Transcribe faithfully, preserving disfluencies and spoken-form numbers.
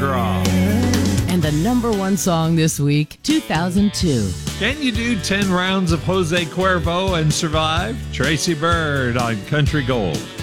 McGraw. And the number one song this week, two thousand two. Can you do ten rounds of Jose Cuervo and survive? Tracy Byrd on Country Gold.